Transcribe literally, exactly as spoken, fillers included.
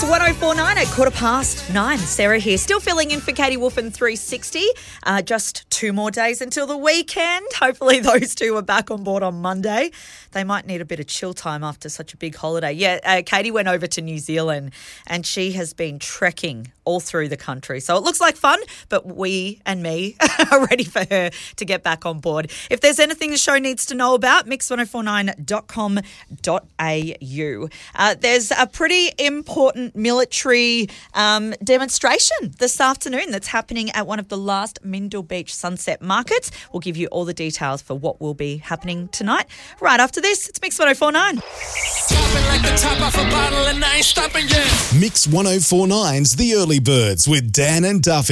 one oh four point nine at quarter past nine. Sarah here, still filling in for Katie Wolf in three sixty. Uh, just two more days until the weekend. Hopefully those two are back on board on Monday. They might need a bit of chill time after such a big holiday. Yeah, uh, Katie went over to New Zealand and she has been trekking all through the country. So it looks like fun, but we and me are ready for her to get back on board. If there's anything the show needs to know about, mix ten forty-nine dot com dot a u. Uh, there's a pretty important military um, demonstration this afternoon that's happening at one of the last Mindil Beach sunset markets. We'll give you all the details for what will be happening tonight. Right after this, it's Mix ten forty-nine. Like the top off a bottle and I ain't stopping yet. Mix ten forty-nine's The Early Birds with Dan and Duffy.